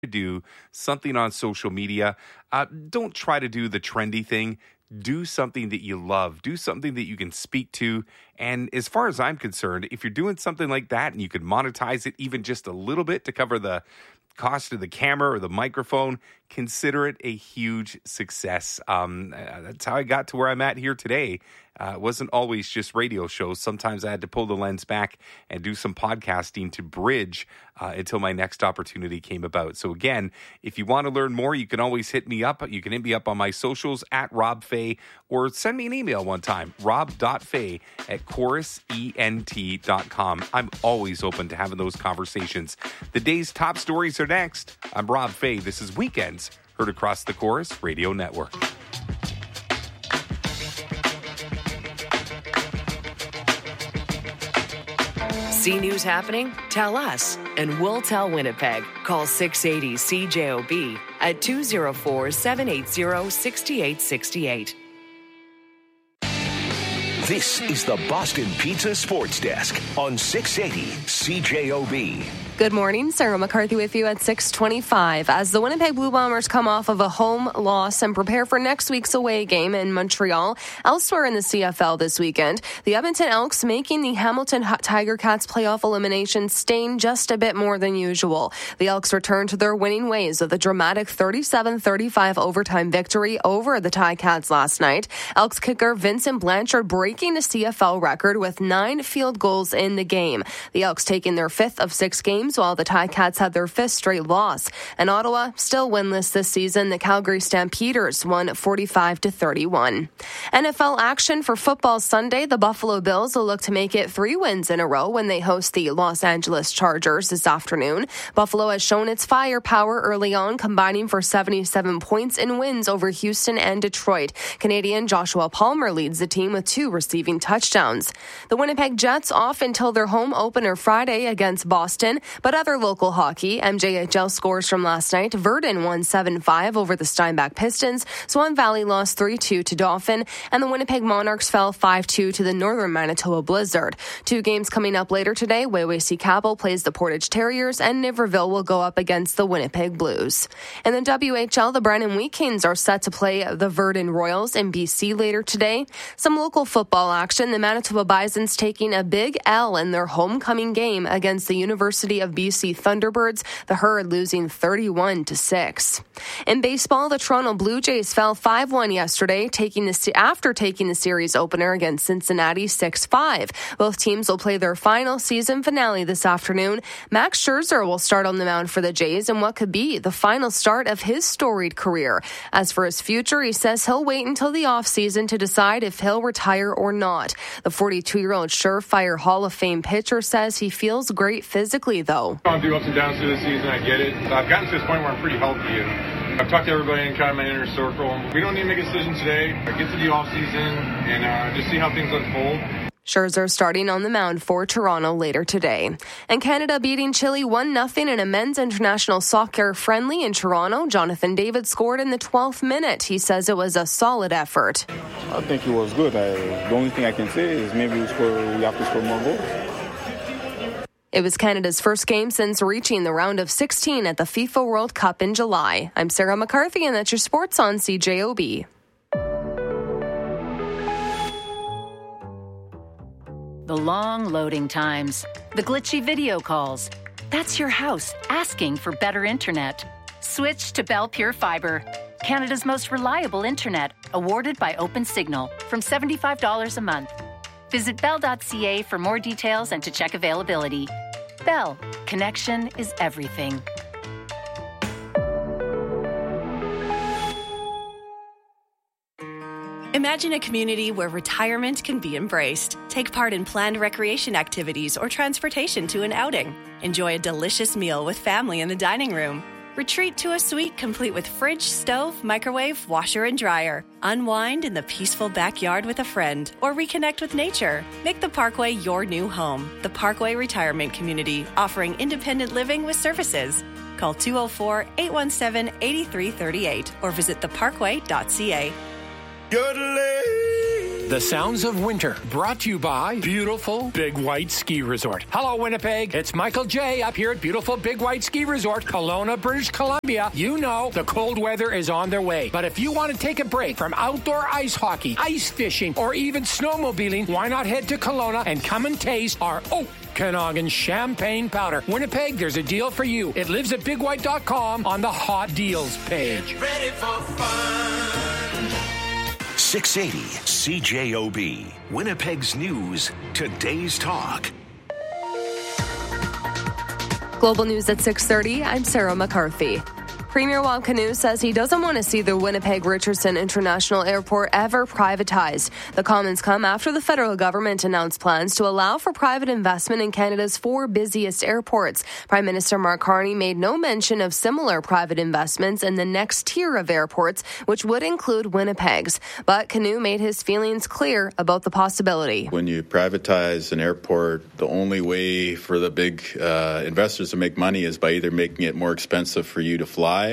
do something on social media, don't try to do the trendy thing. Do something that you love. Do something that you can speak to. And as far as I'm concerned, if you're doing something like that and you could monetize it even just a little bit to cover the cost of the camera or the microphone, consider it a huge success. That's how I got to where I'm at here today. It wasn't always just radio shows. Sometimes I had to pull the lens back and do some podcasting to bridge until my next opportunity came about. So again, if you want to learn more, you can always hit me up. You can hit me up on my socials at Rob Fay, or send me an email one time, rob.fay@chorusent.com. I'm always open to having those conversations. The day's top stories are next. I'm Rob Fay. This is Weekends, heard across the Chorus Radio Network. See news happening? Tell us, and we'll tell Winnipeg. Call 680-CJOB at 204-780-6868. This is the Boston Pizza Sports Desk on 680 CJOB. Good morning. Sarah McCarthy with you at 6:25. As the Winnipeg Blue Bombers come off of a home loss and prepare for next week's away game in Montreal. Elsewhere in the CFL this weekend, the Edmonton Elks making the Hamilton Tiger Cats playoff elimination stain just a bit more than usual. The Elks return to their winning ways with a dramatic 37-35 overtime victory over the Ticats last night. Elks kicker Vincent Blanchard breaking the CFL record with 9 field goals in the game. The Elks taking their 5th of 6 games, while the Ticats had their 5th straight loss. And Ottawa still winless this season. The Calgary Stampeders won 45-31. NFL action for football Sunday. The Buffalo Bills will look to make it 3 wins in a row when they host the Los Angeles Chargers this afternoon. Buffalo has shown its firepower early on, combining for 77 points in wins over Houston and Detroit. Canadian Joshua Palmer leads the team with 2 receiving touchdowns. The Winnipeg Jets off until their home opener Friday against Boston. But other local hockey, MJHL scores from last night. Verdun won 7-5 over the Steinbach Pistons. Swan Valley lost 3-2 to Dauphin. And the Winnipeg Monarchs fell 5-2 to the Northern Manitoba Blizzard. 2 games coming up later today. Wawasee-Capel plays the Portage Terriers, and Niverville will go up against the Winnipeg Blues. In the WHL, the Brandon Wheat Kings are set to play the Verdun Royals in BC later today. Some local football action. The Manitoba Bisons taking a big L in their homecoming game against the University of BC Thunderbirds, the Herd losing 31-6. In baseball, the Toronto Blue Jays fell 5-1 yesterday, after taking the series opener against Cincinnati 6-5. Both teams will play their final season finale this afternoon. Max Scherzer will start on the mound for the Jays in what could be the final start of his storied career. As for his future, he says he'll wait until the offseason to decide if he'll retire or not. The 42-year-old surefire Hall of Fame pitcher says he feels great physically, though. I'll do ups and downs through the season. I get it. I've gotten to this point where I'm pretty healthy, and I've talked to everybody in kind of my inner circle. We don't need to make a decision today. Get to the off season and just see how things unfold. Scherzer starting on the mound for Toronto later today. And Canada beating Chile 1-0 in a men's international soccer friendly in Toronto. Jonathan David scored in the 12th minute. He says it was a solid effort. I think it was good. The only thing I can say is maybe we have to score more goals. It was Canada's first game since reaching the round of 16 at the FIFA World Cup in July. I'm Sarah McCarthy, and that's your sports on CJOB. The long loading times, the glitchy video calls. That's your house asking for better internet. Switch to Bell Pure Fiber, Canada's most reliable internet, awarded by OpenSignal, from $75 a month. Visit bell.ca for more details and to check availability. Bell, connection is everything. Imagine a community where retirement can be embraced. Take part in planned recreation activities or transportation to an outing. Enjoy a delicious meal with family in the dining room. Retreat to a suite complete with fridge, stove, microwave, washer, and dryer. Unwind in the peaceful backyard with a friend or reconnect with nature. Make the Parkway your new home. The Parkway Retirement Community, offering independent living with services. Call 204-817-8338 or visit theparkway.ca. The Sounds of Winter, brought to you by beautiful Big White Ski Resort. Hello, Winnipeg. It's Michael J. up here at beautiful Big White Ski Resort, Kelowna, British Columbia. You know the cold weather is on their way. But if you want to take a break from outdoor ice hockey, ice fishing, or even snowmobiling, why not head to Kelowna and come and taste our Okanagan champagne powder. Winnipeg, there's a deal for you. It lives at bigwhite.com on the hot deals page. Get ready for fun. 680 CJOB, Winnipeg's news, today's talk. Global news at 6:30. I'm Sarah McCarthy. Premier Wong Kanu says he doesn't want to see the Winnipeg Richardson International Airport ever privatized. The comments come after the federal government announced plans to allow for private investment in Canada's 4 busiest airports. Prime Minister Mark Carney made no mention of similar private investments in the next tier of airports, which would include Winnipeg's. But Kanu made his feelings clear about the possibility. When you privatize an airport, the only way for the big investors to make money is by either making it more expensive for you to fly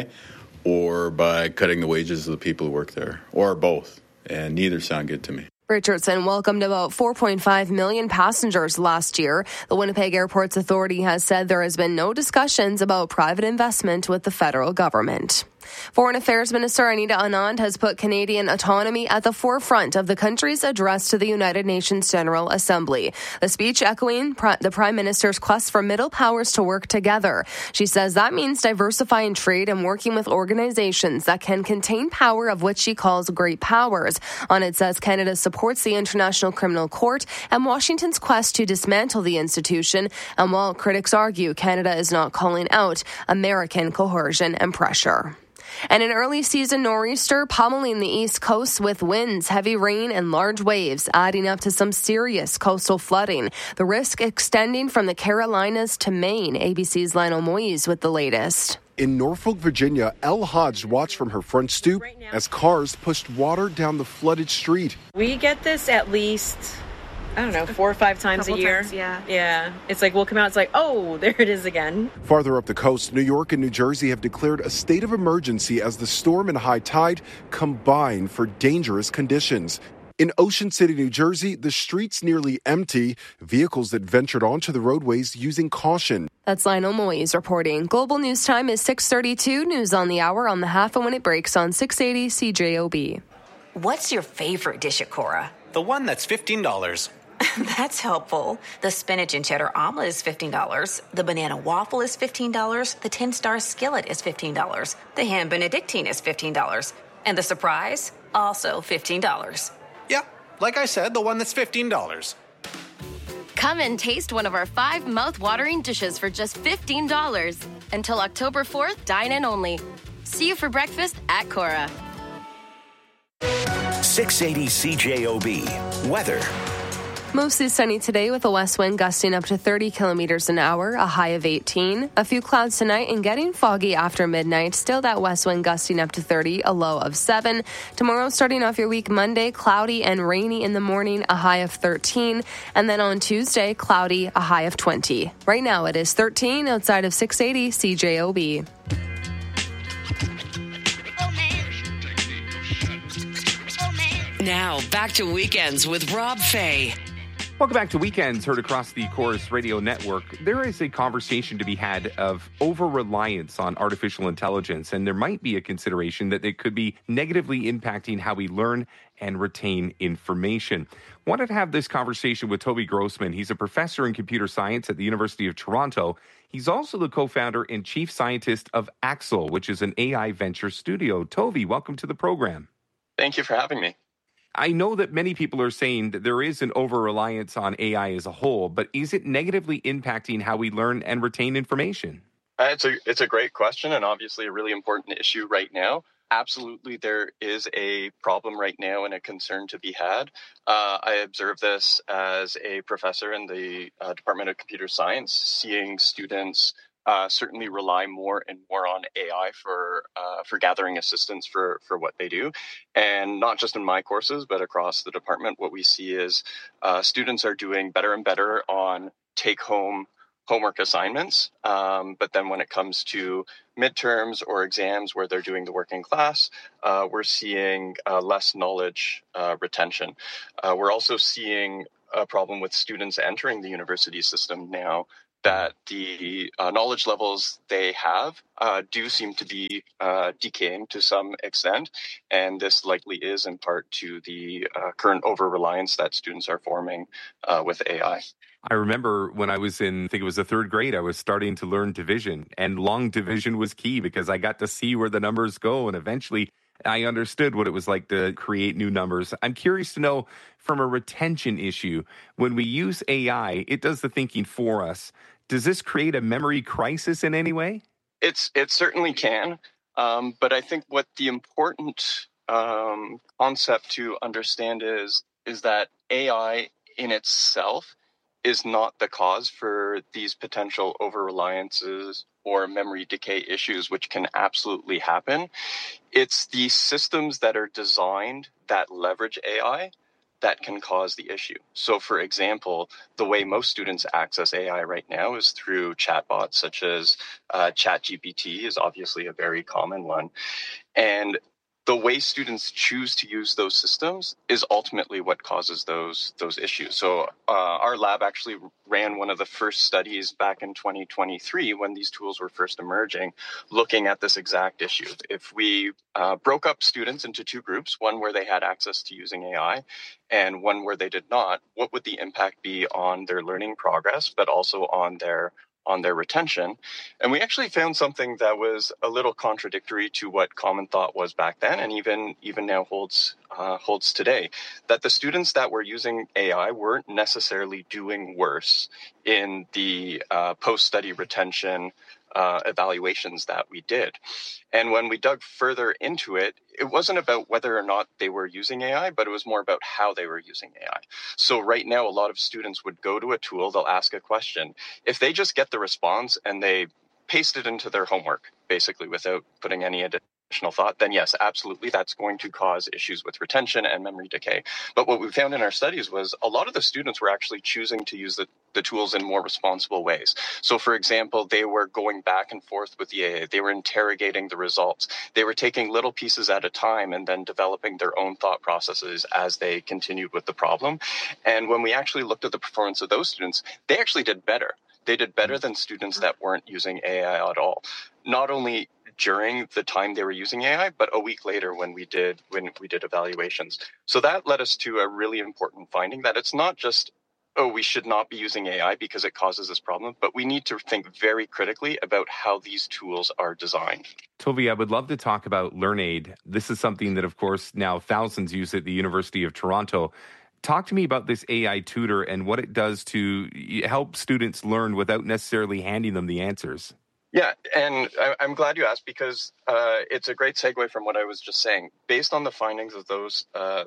or by cutting the wages of the people who work there, or both, and neither sound good to me. Richardson welcomed about 4.5 million passengers last year. The Winnipeg Airports Authority has said there has been no discussions about private investment with the federal government. Foreign Affairs Minister Anita Anand has put Canadian autonomy at the forefront of the country's address to the United Nations General Assembly. The speech echoing the Prime Minister's quest for middle powers to work together. She says that means diversifying trade and working with organizations that can contain power of what she calls great powers. Anand says Canada supports the International Criminal Court and Washington's quest to dismantle the institution. And while critics argue Canada is not calling out American coercion and pressure. And an early season nor'easter pummeling the East Coast with winds, heavy rain, and large waves, adding up to some serious coastal flooding. The risk extending from the Carolinas to Maine. ABC's Lionel Moise with the latest. In Norfolk, Virginia, Elle Hodge watched from her front stoop as cars pushed water down the flooded street. We get this at least, 4 or 5 times a year. Yeah. It's like we'll come out, it's like, oh, there it is again. Farther up the coast, New York and New Jersey have declared a state of emergency as the storm and high tide combine for dangerous conditions. In Ocean City, New Jersey, the streets nearly empty, vehicles that ventured onto the roadways using caution. That's Lionel Moise reporting. Global News Time is 6:32. News on the hour on the half and when it breaks on 680 CJOB. What's your favorite dish at Cora? The one that's $15. That's helpful. The spinach and cheddar omelet is $15. The banana waffle is $15. The 10-star skillet is $15. The ham benedictine is $15. And the surprise, also $15. Yeah, like I said, the one that's $15. Come and taste one of our 5 mouth-watering dishes for just $15. Until October 4th, dine in only. See you for breakfast at Cora. 680 CJOB. Weather. Mostly sunny today with a west wind gusting up to 30 kilometers an hour, a high of 18. A few clouds tonight and getting foggy after midnight. Still that west wind gusting up to 30, a low of 7. Tomorrow, starting off your week Monday, cloudy and rainy in the morning, a high of 13. And then on Tuesday, cloudy, a high of 20. Right now it is 13 outside of 680 CJOB. Now, back to Weekends with Rob Fay. Welcome back to Weekends, heard across the Chorus Radio Network. There is a conversation to be had of over-reliance on artificial intelligence, and there might be a consideration that it could be negatively impacting how we learn and retain information. Wanted to have this conversation with Toby Grossman. He's a professor in computer science at the University of Toronto. He's also the co-founder and chief scientist of Axel, which is an AI venture studio. Toby, welcome to the program. Thank you for having me. I know that many people are saying that there is an over-reliance on AI as a whole, but is it negatively impacting how we learn and retain information? It's a great question and obviously a really important issue right now. Absolutely, there is a problem right now and a concern to be had. I observe this as a professor in the Department of Computer Science, seeing students certainly rely more and more on AI for gathering assistance for what they do. And not just in my courses, but across the department, what we see is students are doing better and better on take-home homework assignments. But then when it comes to midterms or exams where they're doing the work in class, we're seeing less knowledge retention. We're also seeing a problem with students entering the university system now, that the knowledge levels they have do seem to be decaying to some extent. And this likely is in part to the current over-reliance that students are forming with AI. I remember when I was in, I think it was the third grade, I was starting to learn division, and long division was key because I got to see where the numbers go, and eventually I understood what it was like to create new numbers. I'm curious to know, from a retention issue, when we use AI, it does the thinking for us. Does this create a memory crisis in any way? It certainly can. But I think what the important concept to understand is that AI in itself is not the cause for these potential over-reliances or memory decay issues, which can absolutely happen. It's the systems that are designed that leverage AI that can cause the issue. So, for example, the way most students access AI right now is through chatbots such as ChatGPT is obviously a very common one. And the way students choose to use those systems is ultimately what causes those issues. So our lab actually ran one of the first studies back in 2023 when these tools were first emerging, looking at this exact issue. If we broke up students into two groups, one where they had access to using AI and one where they did not, what would the impact be on their learning progress, but also on their retention? And we actually found something that was a little contradictory to what common thought was back then, and even now holds today, that the students that were using AI weren't necessarily doing worse in the post-study retention evaluations that we did. And when we dug further into it, it wasn't about whether or not they were using AI, but it was more about how they were using AI. So right now, a lot of students would go to a tool, they'll ask a question. If they just get the response and they paste it into their homework, basically without putting any additional thought, then yes, absolutely, that's going to cause issues with retention and memory decay. But what we found in our studies was a lot of the students were actually choosing to use the tools in more responsible ways. So, for example, they were going back and forth with the AI. They were interrogating the results. They were taking little pieces at a time and then developing their own thought processes as they continued with the problem. And when we actually looked at the performance of those students, they actually did better. They did better than students that weren't using AI at all. Not only during the time they were using AI, but a week later when we did evaluations. So that led us to a really important finding that it's not just, we should not be using AI because it causes this problem, but we need to think very critically about how these tools are designed. Toby, I would love to talk about LearnAid. This is something that, of course, now thousands use at the University of Toronto. Talk to me about this AI tutor and what it does to help students learn without necessarily handing them the answers. Yeah, and I'm glad you asked because it's a great segue from what I was just saying. Based on the findings of those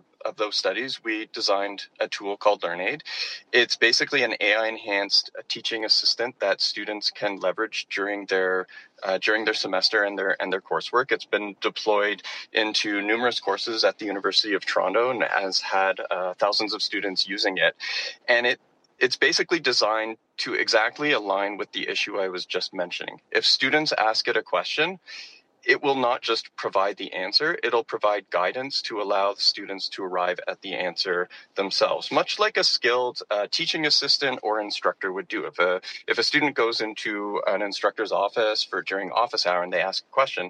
studies, we designed a tool called LearnAid. It's basically an AI-enhanced teaching assistant that students can leverage during their semester and their coursework. It's been deployed into numerous courses at the University of Toronto and has had thousands of students using it. And it's basically designed to exactly align with the issue I was just mentioning. If students ask it a question, it will not just provide the answer, it'll provide guidance to allow the students to arrive at the answer themselves, much like a skilled teaching assistant or instructor would do. If a student goes into an instructor's office during office hour and they ask a question,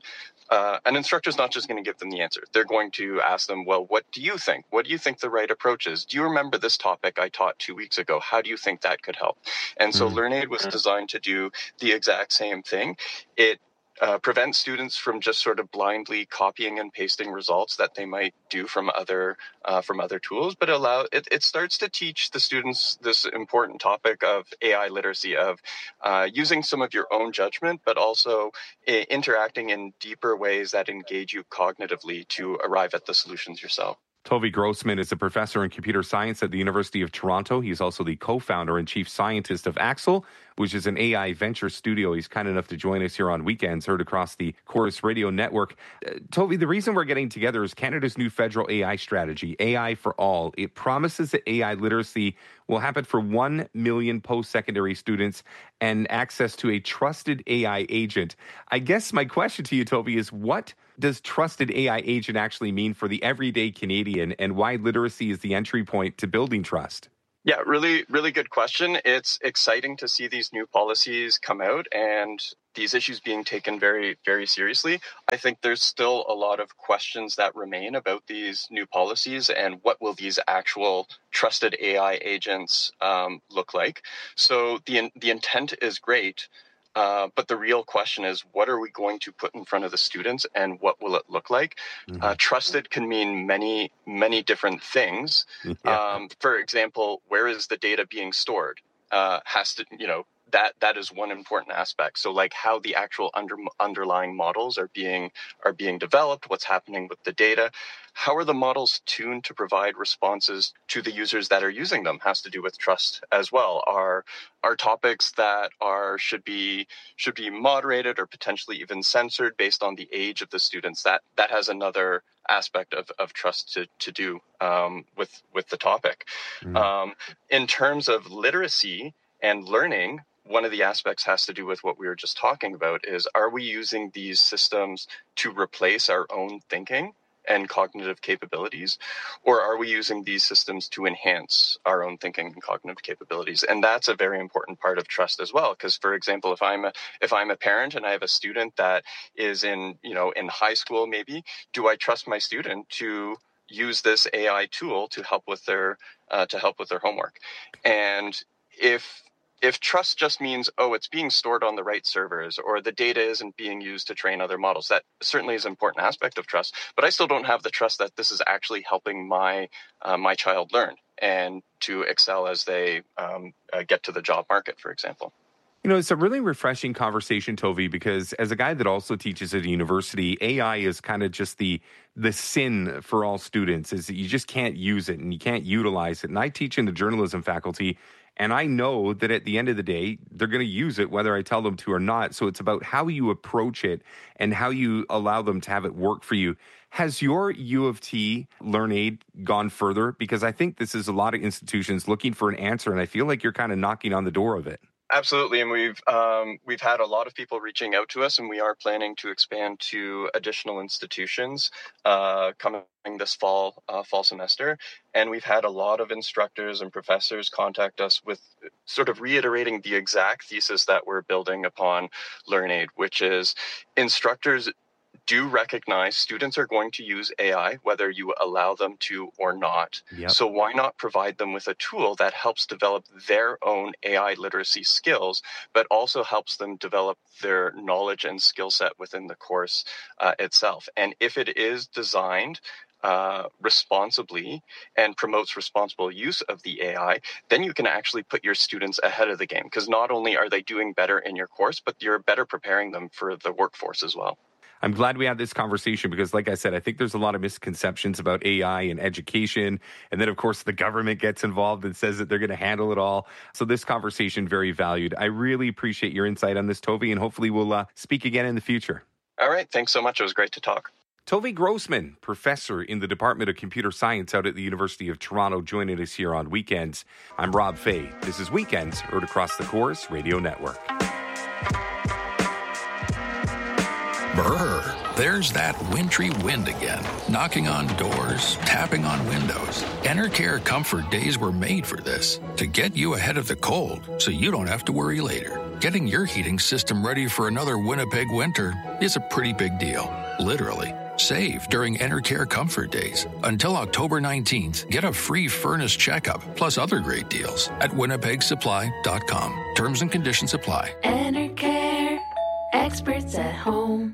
an instructor's not just going to give them the answer. They're going to ask them, well, what do you think? What do you think the right approach is? Do you remember this topic I taught 2 weeks ago? How do you think that could help? And so LearnAid was designed to do the exact same thing. It prevents students from just sort of blindly copying and pasting results that they might do from other tools, but it starts to teach the students this important topic of AI literacy, of using some of your own judgment, but also interacting in deeper ways that engage you cognitively to arrive at the solutions yourself. Toby Grossman is a professor in computer science at the University of Toronto. He's also the co-founder and chief scientist of Axel, which is an AI venture studio. He's kind enough to join us here on Weekends, heard across the Chorus Radio Network. Toby, the reason we're getting together is Canada's new federal AI strategy, AI for All. It promises that AI literacy will happen for 1 million post-secondary students and access to a trusted AI agent. I guess my question to you, Toby, is what does trusted AI agent actually mean for the everyday Canadian, and why literacy is the entry point to building trust? Yeah, really, really good question. It's exciting to see these new policies come out and these issues being taken very, very seriously. I think there's still a lot of questions that remain about these new policies and what will these actual trusted AI agents look like. So the intent is great. But the real question is, what are we going to put in front of the students and what will it look like? Trusted can mean many, many different things. For example, where is the data being stored? That is one important aspect. So like how the actual underlying models are being developed, what's happening with the data, how are the models tuned to provide responses to the users that are using them, has to do with trust as well. Are topics that should be moderated or potentially even censored based on the age of the students? That has another aspect of trust to do with the topic. In terms of literacy and learning, one of the aspects has to do with what we were just talking about is, are we using these systems to replace our own thinking and cognitive capabilities, or are we using these systems to enhance our own thinking and cognitive capabilities? And that's a very important part of trust as well. Because, for example, if I'm a parent and I have a student that is in high school, maybe, do I trust my student to use this AI tool to help with their homework? And if trust just means, it's being stored on the right servers, or the data isn't being used to train other models, that certainly is an important aspect of trust. But I still don't have the trust that this is actually helping my child learn and to excel as they get to the job market, for example. It's a really refreshing conversation, Toby, because as a guy that also teaches at a university, AI is kind of just the sin for all students, is that you just can't use it and you can't utilize it. And I teach in the journalism faculty, and I know that at the end of the day, they're going to use it whether I tell them to or not. So it's about how you approach it and how you allow them to have it work for you. Has your U of T LearnAid gone further? Because I think this is a lot of institutions looking for an answer, and I feel like you're kind of knocking on the door of it. Absolutely, and we've had a lot of people reaching out to us, and we are planning to expand to additional institutions coming this fall semester. And we've had a lot of instructors and professors contact us with sort of reiterating the exact thesis that we're building upon LearnAid, which is instructors do recognize students are going to use AI, whether you allow them to or not. Yep. So why not provide them with a tool that helps develop their own AI literacy skills, but also helps them develop their knowledge and skill set within the course itself? And if it is designed responsibly and promotes responsible use of the AI, then you can actually put your students ahead of the game, because not only are they doing better in your course, but you're better preparing them for the workforce as well. I'm glad we had this conversation because, like I said, I think there's a lot of misconceptions about AI and education. And then, of course, the government gets involved and says that they're going to handle it all. So this conversation, very valued. I really appreciate your insight on this, Toby, and hopefully we'll speak again in the future. All right. Thanks so much. It was great to talk. Toby Grossman, professor in the Department of Computer Science out at the University of Toronto, joining us here on Weekends. I'm Rob Fay. This is Weekends, heard across the Chorus Radio Network. Brr, there's that wintry wind again, knocking on doors, tapping on windows. Enercare Comfort Days were made for this, to get you ahead of the cold so you don't have to worry later. Getting your heating system ready for another Winnipeg winter is a pretty big deal, literally. Save during Enercare Comfort Days. Until October 19th, get a free furnace checkup, plus other great deals at winnipegsupply.com. Terms and conditions apply. Enercare, experts at home.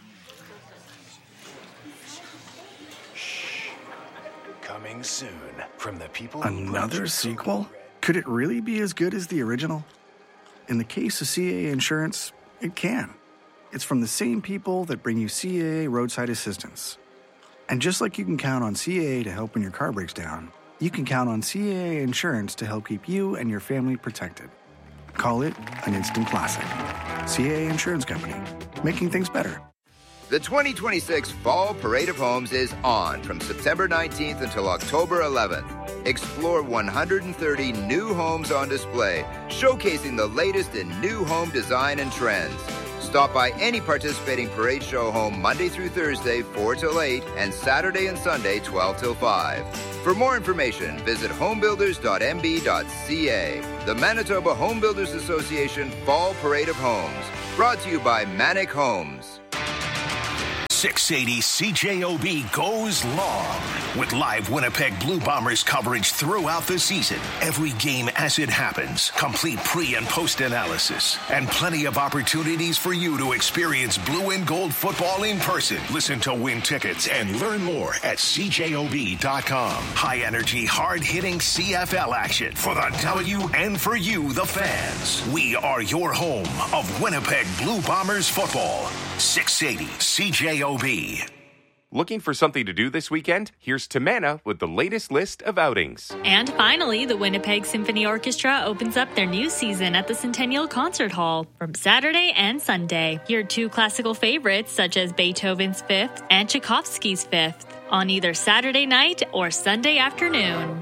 Coming soon from the people. Another sequel? Could it really be as good as the original? In the case of CAA Insurance, it can. It's from the same people that bring you CAA Roadside Assistance. And just like you can count on CAA to help when your car breaks down, you can count on CAA Insurance to help keep you and your family protected. Call it an instant classic. CAA Insurance Company, making things better. The 2026 Fall Parade of Homes is on from September 19th until October 11th. Explore 130 new homes on display, showcasing the latest in new home design and trends. Stop by any participating parade show home Monday through Thursday, 4 till 8, and Saturday and Sunday, 12 till 5. For more information, visit homebuilders.mb.ca. The Manitoba Home Builders Association Fall Parade of Homes. Brought to you by Manic Homes. 680 CJOB goes long with live Winnipeg Blue Bombers coverage throughout the season. Every game as it happens, complete pre- and post-analysis, and plenty of opportunities for you to experience blue and gold football in person. Listen to win tickets and learn more at CJOB.com. High-energy, hard-hitting CFL action for the W and for you, the fans. We are your home of Winnipeg Blue Bombers football. 680 CJOB. Looking for something to do this weekend? Here's Tamana with the latest list of outings. And finally, the Winnipeg Symphony Orchestra opens up their new season at the Centennial Concert Hall from Saturday and Sunday. Hear two classical favorites such as Beethoven's Fifth and Tchaikovsky's Fifth on either Saturday night or Sunday afternoon.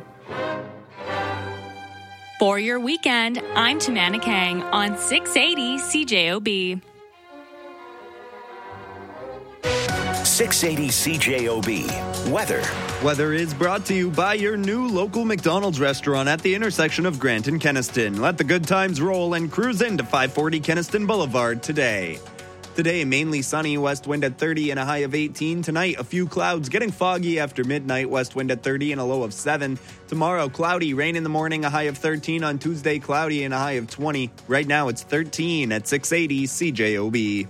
For your weekend, I'm Tamana Kang on 680 CJOB. 680 CJOB. Weather. Weather is brought to you by your new local McDonald's restaurant at the intersection of Grant and Kenaston. Let the good times roll and cruise into 540 Kenaston Boulevard today. Today, mainly sunny, west wind at 30 and a high of 18. Tonight, a few clouds, getting foggy after midnight, west wind at 30 and a low of 7. Tomorrow, cloudy, rain in the morning, a high of 13. On Tuesday, cloudy and a high of 20. Right now, it's 13 at 680 CJOB.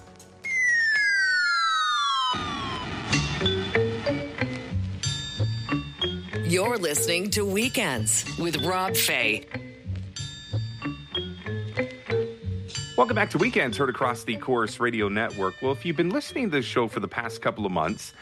You're listening to Weekends with Rob Fay. Welcome back to Weekends, heard across the Chorus Radio Network. Well, if you've been listening to this show for the past couple of months,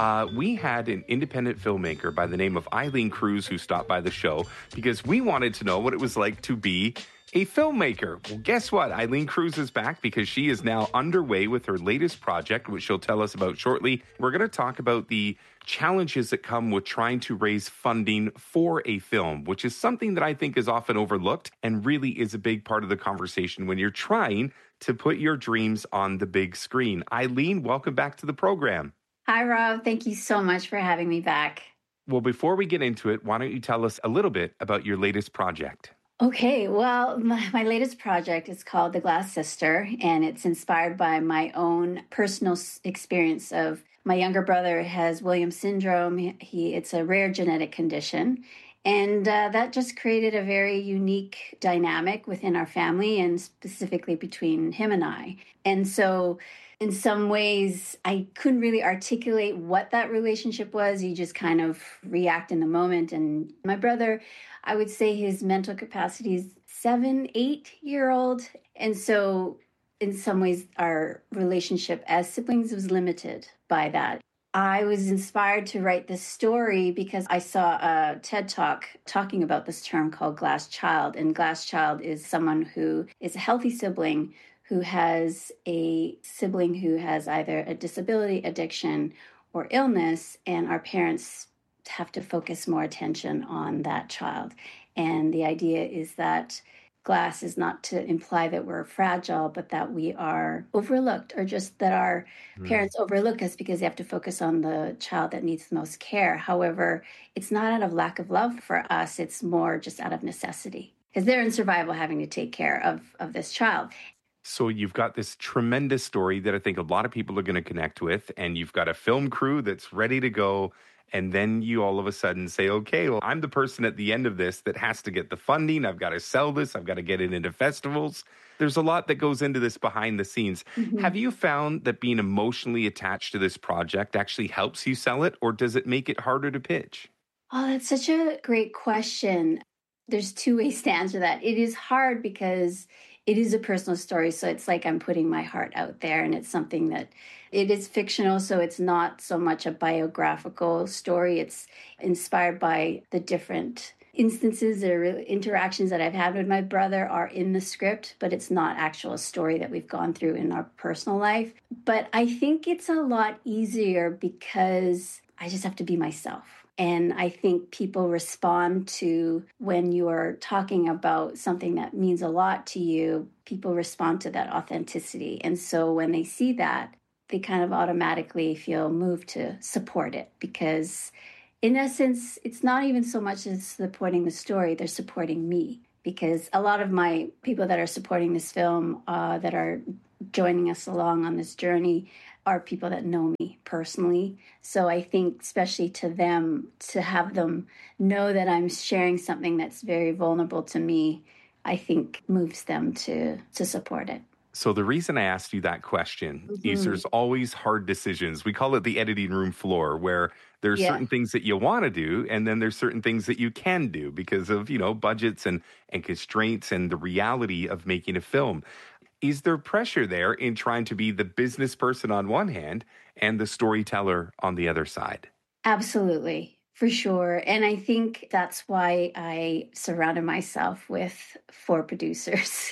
we had an independent filmmaker by the name of Eileen Cruz who stopped by the show because we wanted to know what it was like to be a filmmaker. Well, guess what? Eileen Cruz is back because she is now underway with her latest project, which she'll tell us about shortly. We're going to talk about the challenges that come with trying to raise funding for a film, which is something that I think is often overlooked and really is a big part of the conversation when you're trying to put your dreams on the big screen. Eileen, welcome back to the program. Hi, Rob. Thank you so much for having me back. Well, before we get into it, why don't you tell us a little bit about your latest project? Okay, well, my latest project is called The Glass Sister, and it's inspired by my own personal experience of my younger brother has Williams syndrome. It's a rare genetic condition, and that just created a very unique dynamic within our family and specifically between him and I. And so in some ways, I couldn't really articulate what that relationship was. You just kind of react in the moment. And my brother, I would say his mental capacity is 7-8-year-old. And so in some ways, our relationship as siblings was limited by that. I was inspired to write this story because I saw a TED Talk talking about this term called glass child. And glass child is someone who is a healthy sibling who has a sibling who has either a disability, addiction, or illness, and our parents have to focus more attention on that child. And the idea is that glass is not to imply that we're fragile, but that we are overlooked, or just that our parents overlook us because they have to focus on the child that needs the most care. However, it's not out of lack of love for us. It's more just out of necessity because they're in survival having to take care of this child. So you've got this tremendous story that I think a lot of people are going to connect with, and you've got a film crew that's ready to go. And then you all of a sudden say, okay, well, I'm the person at the end of this that has to get the funding. I've got to sell this. I've got to get it into festivals. There's a lot that goes into this behind the scenes. Mm-hmm. Have you found that being emotionally attached to this project actually helps you sell it, or does it make it harder to pitch? Oh, that's such a great question. There's two ways to answer that. It is hard because it is a personal story. So it's like I'm putting my heart out there, and it's something that it is fictional. So it's not so much a biographical story. It's inspired by the different instances or interactions that I've had with my brother are in the script, but it's not actual a story that we've gone through in our personal life. But I think it's a lot easier because I just have to be myself. And I think people respond to when you are talking about something that means a lot to you, people respond to that authenticity. And so when they see that, they kind of automatically feel moved to support it because in essence, it's not even so much as supporting the story, they're supporting me. Because a lot of my people that are supporting this film, that are joining us along on this journey, are people that know me personally. So I think especially to them, to have them know that I'm sharing something that's very vulnerable to me, I think moves them to support it. So the reason I asked you that question is there's always hard decisions. We call it the editing room floor, where there's certain things that you want to do, and then there's certain things that you can do because of, budgets and constraints and the reality of making a film. Is there pressure there in trying to be the business person on one hand and the storyteller on the other side? Absolutely, for sure. And I think that's why I surrounded myself with 4 producers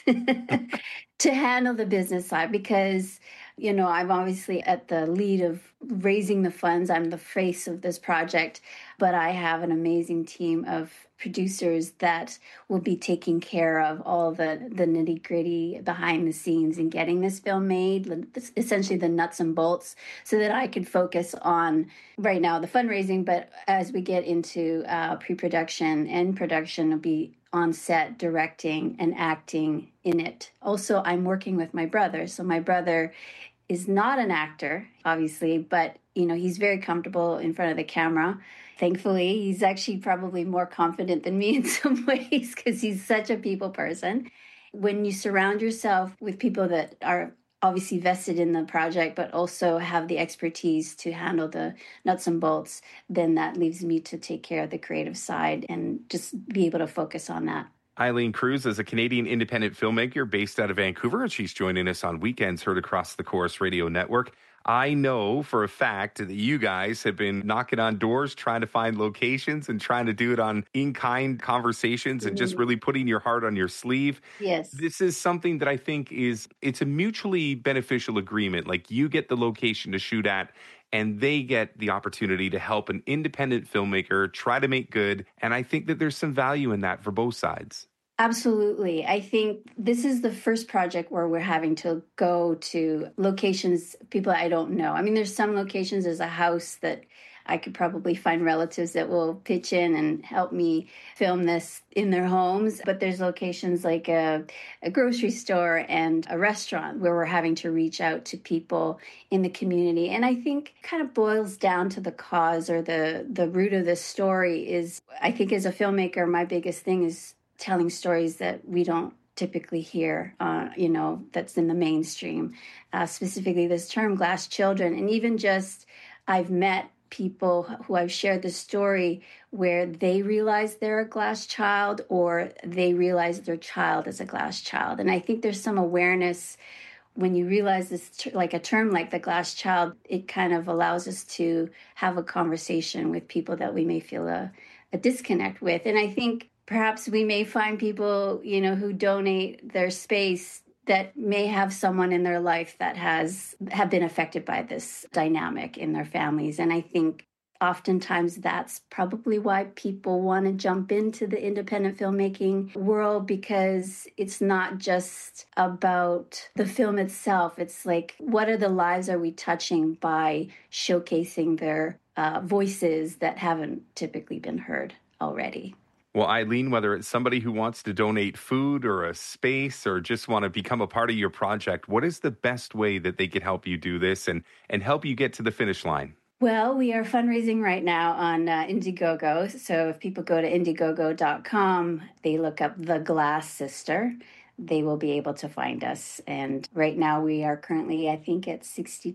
to handle the business side because, I'm obviously at the lead of raising the funds. I'm the face of this project, but I have an amazing team of producers that will be taking care of all the nitty gritty behind the scenes and getting this film made, essentially the nuts and bolts, so that I could focus on right now the fundraising. But as we get into pre-production and production, I'll be on set directing and acting in it. Also, I'm working with my brother. So my brother is not an actor, obviously, but he's very comfortable in front of the camera. Thankfully, he's actually probably more confident than me in some ways because he's such a people person. When you surround yourself with people that are obviously vested in the project, but also have the expertise to handle the nuts and bolts, then that leaves me to take care of the creative side and just be able to focus on that. Eileen Cruz is a Canadian independent filmmaker based out of Vancouver, and she's joining us on weekends heard across the Chorus Radio Network. I know for a fact that you guys have been knocking on doors, trying to find locations and trying to do it on in-kind conversations and just really putting your heart on your sleeve. Yes. This is something that I think it's a mutually beneficial agreement. Like you get the location to shoot at and they get the opportunity to help an independent filmmaker try to make good. And I think that there's some value in that for both sides. Absolutely. I think this is the first project where we're having to go to locations, people I don't know. I mean, there's some locations, there's a house that I could probably find relatives that will pitch in and help me film this in their homes. But there's locations like a grocery store and a restaurant where we're having to reach out to people in the community. And I think it kind of boils down to the cause or the root of this story is, I think as a filmmaker, my biggest thing is telling stories that we don't typically hear, that's in the mainstream. Specifically this term, glass children. And even just, I've met people who I've shared the story where they realize they're a glass child or they realize their child is a glass child. And I think there's some awareness when you realize this, like a term like the glass child, it kind of allows us to have a conversation with people that we may feel a disconnect with. And I think perhaps we may find people, who donate their space that may have someone in their life that have been affected by this dynamic in their families. And I think oftentimes that's probably why people want to jump into the independent filmmaking world, because it's not just about the film itself. It's like, what are the lives are we touching by showcasing their voices that haven't typically been heard already? Well, Eileen, whether it's somebody who wants to donate food or a space or just want to become a part of your project, what is the best way that they can help you do this and help you get to the finish line? Well, we are fundraising right now on Indiegogo. So if people go to Indiegogo.com, they look up The Glass Sister, they will be able to find us. And right now we are currently, I think, at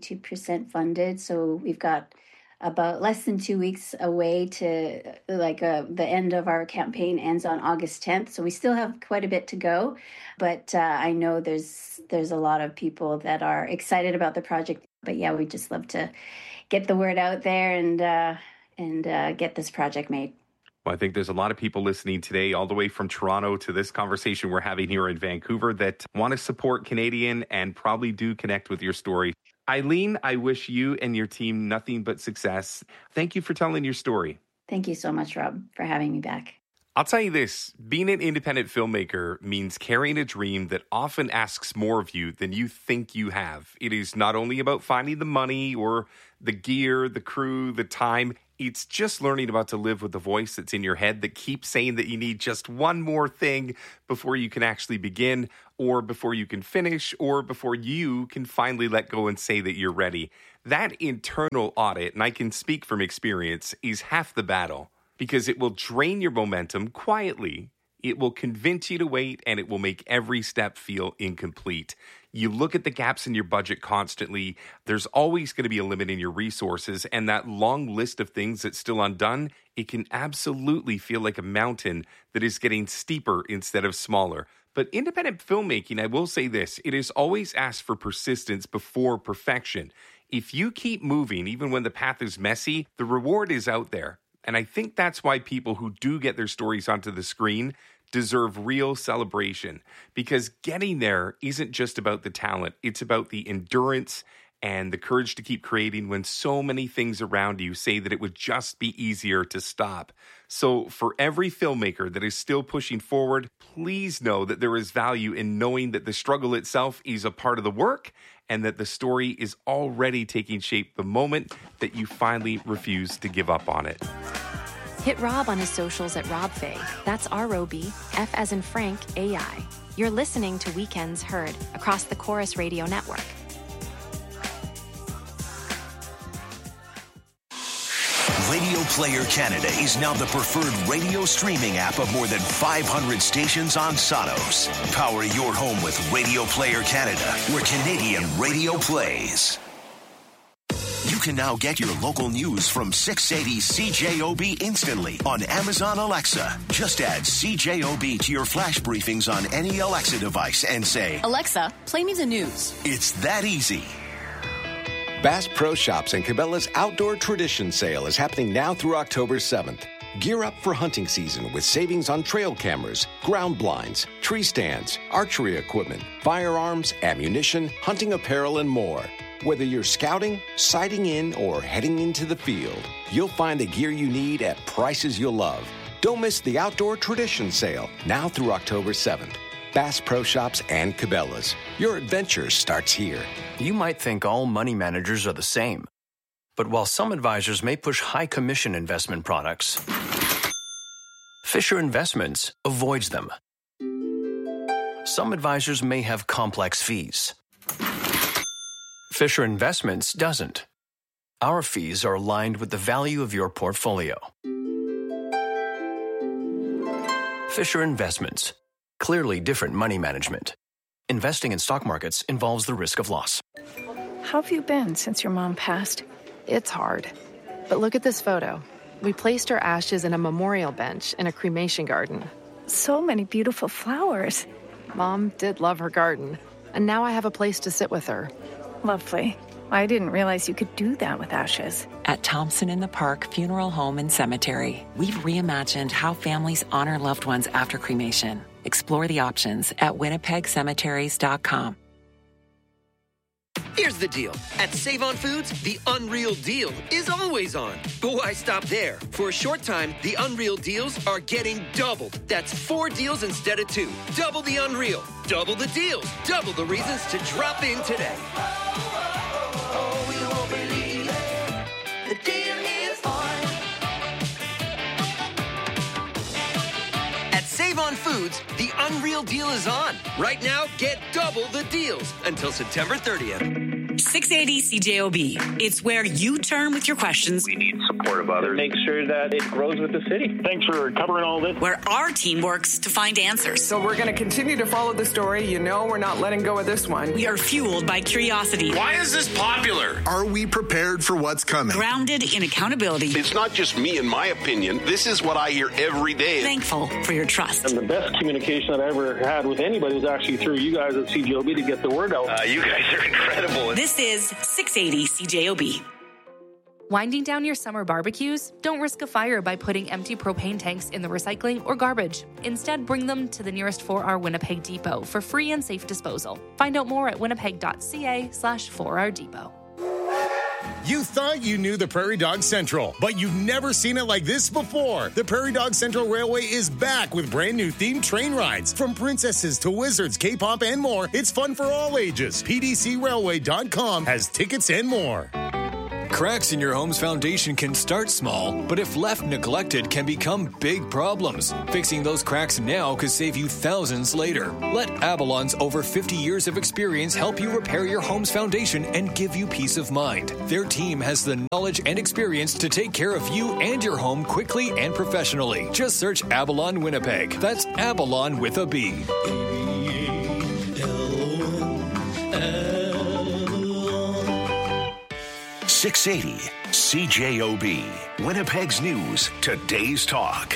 62% funded. So we've got about less than 2 weeks away to the end of our campaign ends on August 10th. So we still have quite a bit to go. But I know there's a lot of people that are excited about the project. But yeah, we just love to get the word out there and get this project made. Well, I think there's a lot of people listening today, all the way from Toronto to this conversation we're having here in Vancouver, that want to support Canadian and probably do connect with your story. Eileen, I wish you and your team nothing but success. Thank you for telling your story. Thank you so much, Rob, for having me back. I'll tell you this, being an independent filmmaker means carrying a dream that often asks more of you than you think you have. It is not only about finding the money or the gear, the crew, the time. It's just learning about to live with the voice that's in your head that keeps saying that you need just one more thing before you can actually begin, or before you can finish, or before you can finally let go and say that you're ready. That internal audit, and I can speak from experience, is half the battle. Because it will drain your momentum quietly. It will convince you to wait, and it will make every step feel incomplete. You look at the gaps in your budget constantly. There's always going to be a limit in your resources, and that long list of things that's still undone, it can absolutely feel like a mountain that is getting steeper instead of smaller. But independent filmmaking, I will say this, it is always asked for persistence before perfection. If you keep moving, even when the path is messy, the reward is out there. And I think that's why people who do get their stories onto the screen deserve real celebration. Because getting there isn't just about the talent. It's about the endurance and the courage to keep creating when so many things around you say that it would just be easier to stop. So for every filmmaker that is still pushing forward, please know that there is value in knowing that the struggle itself is a part of the work and that the story is already taking shape the moment that you finally refuse to give up on it. Hit Rob on his socials at RobFay. That's R-O-B, F as in Frank, A-I. You're listening to Weekends Heard across the Chorus Radio Network. Radio Player Canada is now the preferred radio streaming app of more than 500 stations on Sonos. Power your home with Radio Player Canada, where Canadian radio plays. You can now get your local news from 680 CJOB instantly on Amazon Alexa. Just add CJOB to your flash briefings on any Alexa device and say, Alexa, play me the news. It's that easy. Bass Pro Shops and Cabela's Outdoor Tradition Sale is happening now through October 7th. Gear up for hunting season with savings on trail cameras, ground blinds, tree stands, archery equipment, firearms, ammunition, hunting apparel, and more. Whether you're scouting, sighting in, or heading into the field, you'll find the gear you need at prices you'll love. Don't miss the Outdoor Tradition Sale now through October 7th. Bass Pro Shops and Cabela's. Your adventure starts here. You might think all money managers are the same. But while some advisors may push high commission investment products, Fisher Investments avoids them. Some advisors may have complex fees. Fisher Investments doesn't. Our fees are aligned with the value of your portfolio. Fisher Investments. Clearly different money management. Investing in stock markets involves the risk of loss. How have you been since your mom passed? It's hard. But look at this photo. We placed her ashes in a memorial bench in a cremation garden. So many beautiful flowers. Mom did love her garden, and now I have a place to sit with her. Lovely. I didn't realize you could do that with ashes. At Thompson in the Park Funeral Home and Cemetery, we've reimagined how families honor loved ones after cremation. Explore the options at winnipegcemeteries.com. Here's the deal. At Save On Foods, the Unreal Deal is always on. But why stop there? For a short time, the Unreal Deals are getting doubled. That's 4 deals instead of 2. Double the Unreal. Double the deals. Double the reasons to drop in today. We won't believe it. The deal is on. At Save On Foods, the Unreal Deal is on. Right now, get double the deals until September 30th. 680 CJOB. It's where you turn with your questions. We need support of others. Make sure that it grows with the city. Thanks for covering all this. Where our team works to find answers. So we're going to continue to follow the story. You know we're not letting go of this one. We are fueled by curiosity. Why is this popular? Are we prepared for what's coming? Grounded in accountability. It's not just me and my opinion. This is what I hear every day. Thankful for your trust. And the best communication that I ever had with anybody was actually through you guys at CJOB to get the word out. You guys are incredible. This is 680 CJOB. Winding down your summer barbecues? Don't risk a fire by putting empty propane tanks in the recycling or garbage. Instead, bring them to the nearest 4R Winnipeg depot for free and safe disposal. Find out more at winnipeg.ca/4R depot. You thought you knew the Prairie Dog Central, but you've never seen it like this before. The Prairie Dog Central Railway is back with brand new themed train rides. From princesses to wizards, K-pop, and more, it's fun for all ages. PDCRailway.com has tickets and more. Cracks in your home's foundation can start small, but if left neglected, can become big problems. Fixing those cracks now could save you thousands later. Let Avalon's over 50 years of experience help you repair your home's foundation and give you peace of mind. Their team has the knowledge and experience to take care of you and your home quickly and professionally. Just search Avalon Winnipeg. That's Avalon with a B. 680 CJOB, Winnipeg's News, Today's Talk.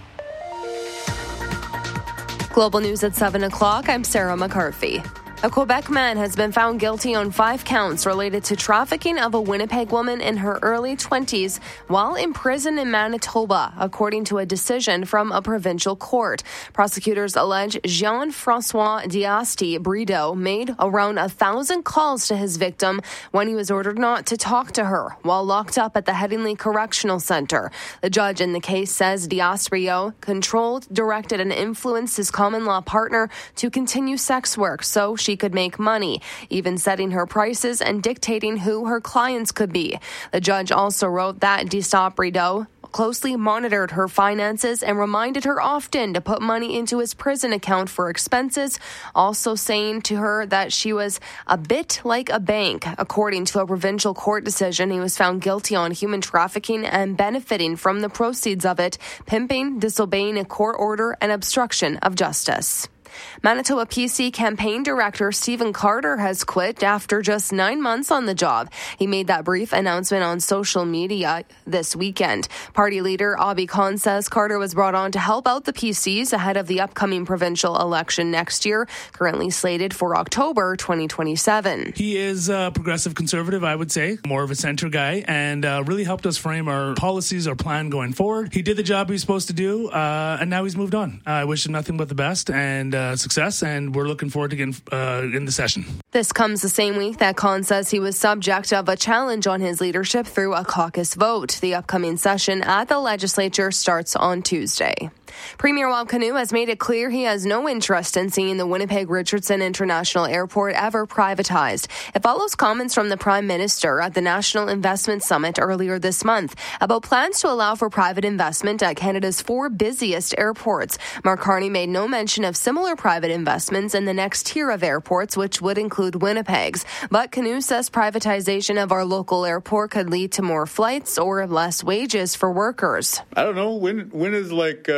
Global News at 7 o'clock. I'm Sarah McCarthy. A Quebec man has been found guilty on 5 counts related to trafficking of a Winnipeg woman in her early 20s while in prison in Manitoba, according to a decision from a provincial court. Prosecutors allege Jean-François Diasti Brideau made around 1,000 calls to his victim when he was ordered not to talk to her while locked up at the Headingley Correctional Center. The judge in the case says Diasti Brideau controlled, directed, and influenced his common-law partner to continue sex work so she could make money, even setting her prices and dictating who her clients could be. The judge also wrote that Diasti Brideau closely monitored her finances and reminded her often to put money into his prison account for expenses, also saying to her that she was a bit like a bank. According to a provincial court decision, he was found guilty on human trafficking and benefiting from the proceeds of it, pimping, disobeying a court order, and obstruction of justice. Manitoba PC campaign director Stephen Carter has quit after just 9 months on the job. He made that brief announcement on social media this weekend. Party leader Abhi Khan says Carter was brought on to help out the PCs ahead of the upcoming provincial election next year, currently slated for October 2027. He is a progressive conservative, I would say, more of a center guy, and really helped us frame our policies, our plan going forward. He did the job he was supposed to do, and now he's moved on. I wish him nothing but the best and success, and we're looking forward to getting in the session. This comes the same week that Khan says he was subject of a challenge on his leadership through a caucus vote. The upcoming session at the legislature starts on Tuesday. Premier Wab Kinew has made it clear he has no interest in seeing the Winnipeg Richardson International Airport ever privatized. It follows comments from the Prime Minister at the National Investment Summit earlier this month about plans to allow for private investment at Canada's 4 busiest airports. Mark Carney made no mention of similar private investments in the next tier of airports, which would include Winnipeg's. But Kinew says privatization of our local airport could lead to more flights or less wages for workers. I don't know. When is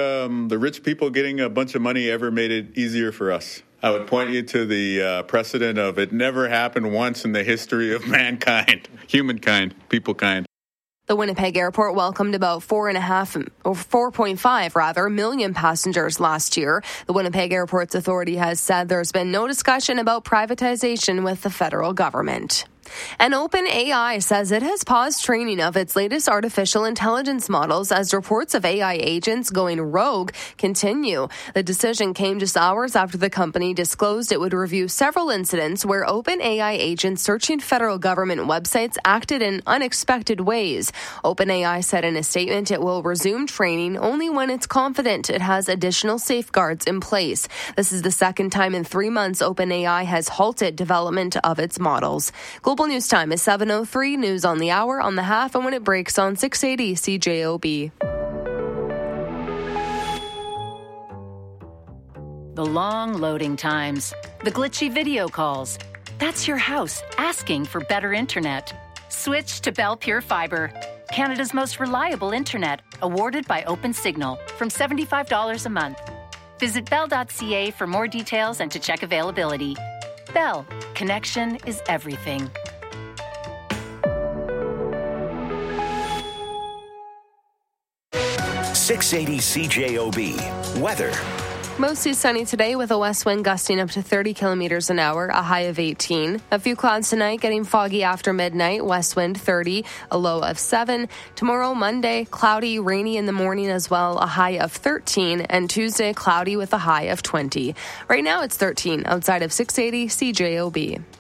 the rich people getting a bunch of money ever made it easier for us? I would point you to the precedent of it never happened once in the history of mankind, humankind, peoplekind. The Winnipeg Airport welcomed about 4.5 million passengers last year. The Winnipeg Airports Authority has said there's been no discussion about privatization with the federal government. And OpenAI says it has paused training of its latest artificial intelligence models as reports of AI agents going rogue continue. The decision came just hours after the company disclosed it would review several incidents where OpenAI agents searching federal government websites acted in unexpected ways. OpenAI said in a statement it will resume training only when it's confident it has additional safeguards in place. This is the second time in 3 months OpenAI has halted development of its models. Global News Time is 7:03. News on the hour, on the half, and when it breaks on 680 CJOB. The long loading times, the glitchy video calls. That's your house asking for better internet. Switch to Bell Pure Fiber, Canada's most reliable internet, awarded by OpenSignal, from $75 a month. Visit bell.ca for more details and to check availability. Bell, connection is everything. .680 CJOB. Weather. Mostly sunny today with a west wind gusting up to 30 kilometers an hour, a high of 18. A few clouds tonight, getting foggy after midnight, west wind 30, a low of 7. Tomorrow, Monday, cloudy, rainy in the morning as well, a high of 13. And Tuesday, cloudy with a high of 20. Right now it's 13 outside of 680 CJOB.